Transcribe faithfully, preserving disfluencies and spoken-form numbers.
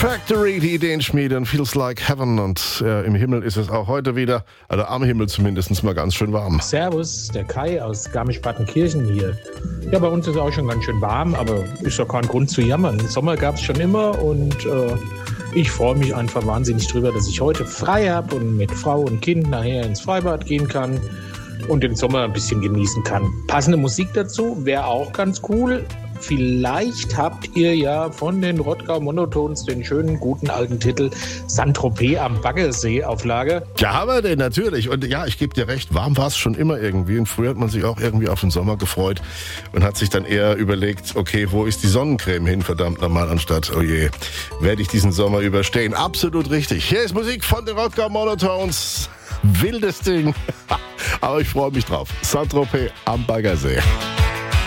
Factory, die Ideenschmiede und Feels Like Heaven. Und äh, im Himmel ist es auch heute wieder, also am Himmel zumindest mal ganz schön warm. Servus, der Kai aus Garmisch-Partenkirchen hier. Ja, bei uns ist es auch schon ganz schön warm, aber ist doch kein Grund zu jammern. Sommer gab es schon immer und äh, ich freue mich einfach wahnsinnig drüber, dass ich heute frei habe und mit Frau und Kind nachher ins Freibad gehen kann und den Sommer ein bisschen genießen kann. Passende Musik dazu wäre auch ganz cool. Vielleicht habt ihr ja von den Rottgau Monotones den schönen, guten alten Titel Saint-Tropez am Baggersee auf Lager. Ja, haben wir den natürlich. Und ja, ich gebe dir recht, warm war es schon immer irgendwie. Und früher hat man sich auch irgendwie auf den Sommer gefreut und hat sich dann eher überlegt, okay, wo ist die Sonnencreme hin, verdammt nochmal, anstatt, oh je, werde ich diesen Sommer überstehen. Absolut richtig. Hier ist Musik von den Rottgau Monotones. Wildes Ding. Aber ich freue mich drauf. Saint-Tropez am Baggersee.